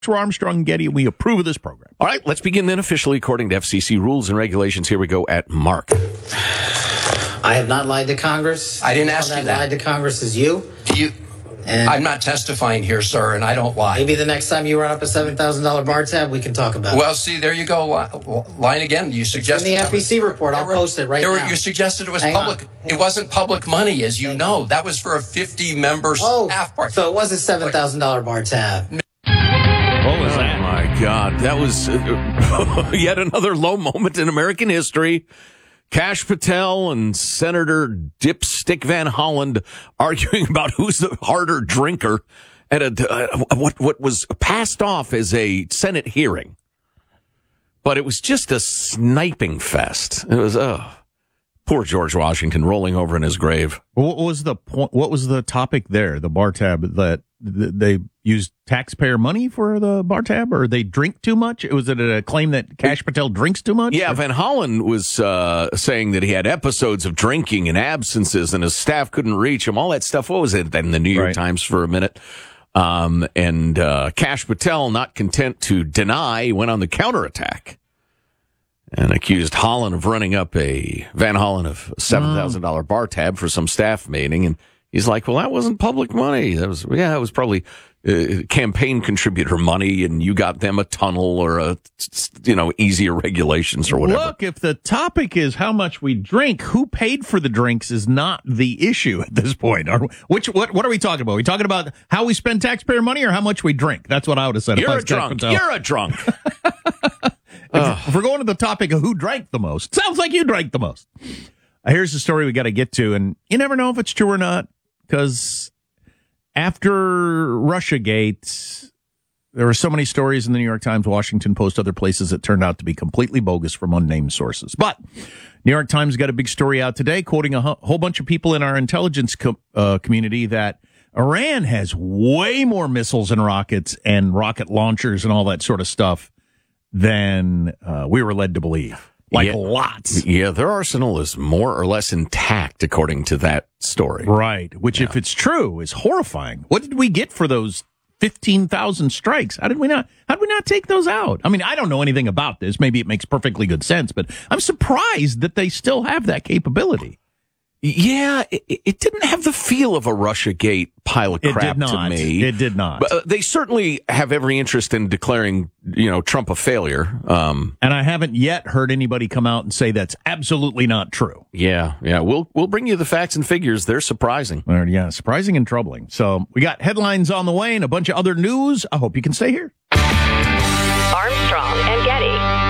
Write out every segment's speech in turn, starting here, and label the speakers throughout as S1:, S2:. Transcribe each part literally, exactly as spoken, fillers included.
S1: We're Armstrong and Getty, and we approve of this program.
S2: All right, let's begin then officially according to F C C rules and regulations. Here we go at Mark.
S3: I have not lied to Congress.
S4: I didn't ask
S3: All
S4: you
S3: that
S4: that.
S3: lied to Congress is you.
S4: Do you?
S3: And
S4: I'm not testifying here, sir, and I don't lie.
S3: maybe the next time you run up a seven thousand dollars bar tab, we can talk about it.
S4: Well, see, there you go, li- lying again. You
S3: In
S4: suggested
S3: the F E C report, I'll
S4: There were-
S3: post it right
S4: there were-
S3: now.
S4: You suggested it was
S3: Hang
S4: public.
S3: on.
S4: It wasn't public money, as you know. That was for a fifty-member
S3: Oh,
S4: staff party.
S3: so it was a seven thousand dollars bar tab.
S1: What was
S2: Oh,
S1: that?
S2: my God. That was uh, yet another low moment in American history. Kash Patel and Senator Dipstick Van Hollen arguing about who's the harder drinker at a, uh, what, what was passed off as a Senate hearing. But it was just a sniping fest. It was, oh, poor George Washington rolling over in his grave.
S1: What was the point? What was the topic there? The bar tab that th- they used taxpayer money for the bar tab, or they drink too much? Was it a claim that Kash Patel drinks too much?
S2: Yeah, Van Hollen was uh, saying that he had episodes of drinking and absences, and his staff couldn't reach him. All that stuff. What was it in the New York
S1: Right.
S2: Times for a minute? Um, and uh, Kash Patel, not content to deny, went on the counterattack and accused Hollen of running up a Van Hollen of a seven thousand dollars bar tab for some staff meeting. And he's like, well, that wasn't public money. That was, yeah, it was probably uh, campaign contributor money, and you got them a tunnel or a, you know, easier regulations or whatever.
S1: Look, if the topic is how much we drink, who paid for the drinks is not the issue at this point. Are, which what what are we talking about? Are we talking about how we spend taxpayer money or how much we drink? That's what I would have said. if I
S2: You're a
S1: was Kash
S2: drunk.
S1: Patel.
S2: You're a drunk.
S1: If, if we're going to the topic of who drank the most, sounds like you drank the most. Uh, Here's the story we got to get to, and you never know if it's true or not, because after Russiagate, there were so many stories in the New York Times, Washington Post, other places that turned out to be completely bogus from unnamed sources. But New York Times got a big story out today, quoting a hu- whole bunch of people in our intelligence co- uh, community that Iran has way more missiles and rockets and rocket launchers and all that sort of stuff than uh, we were led to believe. Like
S2: Yeah.
S1: lots.
S2: Yeah, their arsenal is more or less intact, according to that story.
S1: Right. Which,
S2: Yeah.
S1: if it's true, is horrifying. What did we get for those fifteen thousand strikes? How did we not, how did we not take those out? I mean, I don't know anything about this. Maybe it makes perfectly good sense, but I'm surprised that they still have that capability.
S2: Yeah, it, it didn't have the feel of a Russiagate pile of
S1: It
S2: crap
S1: did not.
S2: to me.
S1: It did not.
S2: But uh, they certainly have every interest in declaring, you know, Trump a failure. Um,
S1: And I haven't yet heard anybody come out and say that's absolutely not true.
S2: yeah, yeah. We'll we'll bring you the facts and figures. They're surprising.
S1: Well, yeah, surprising and troubling. So we got headlines on the way and a bunch of other news. I hope you can stay here.
S5: Armstrong and Getty.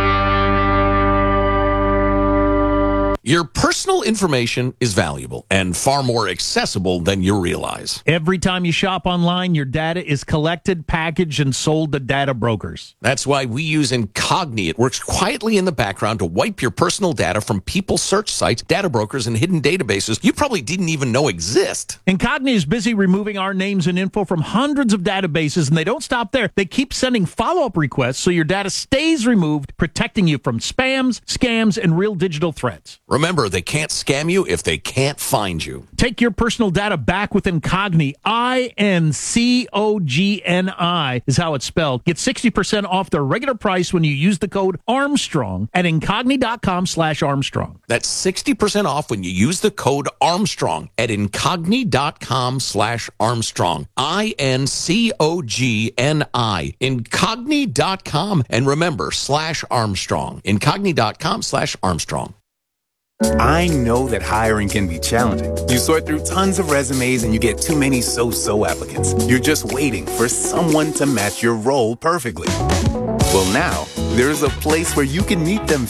S2: Your personal information is valuable and far more accessible than you realize.
S1: Every time you shop online, your data is collected, packaged, and sold to data brokers.
S2: That's why we use Incogni. It works quietly in the background to wipe your personal data from people search sites, data brokers, and hidden databases you probably didn't even know exist.
S1: Incogni is busy removing our names and info from hundreds of databases, and they don't stop there. They keep sending follow-up requests so your data stays removed, protecting you from spams, scams, and real digital threats.
S2: Remember, they can't scam you if they can't find you.
S1: Take your personal data back with Incogni. I N C O G N I is how it's spelled. Get sixty percent off their regular price when you use the code Armstrong at Incogni.com slash Armstrong.
S2: That's sixty percent off when you use the code Armstrong at Incogni.com slash Armstrong. I N C O G N I. Incogni dot com. And remember, slash Armstrong. Incogni.com slash Armstrong.
S6: I know that hiring can be challenging. You sort through tons of resumes and you get too many so-so applicants. You're just waiting for someone to match your role perfectly. Well, now, there's a place where you can meet them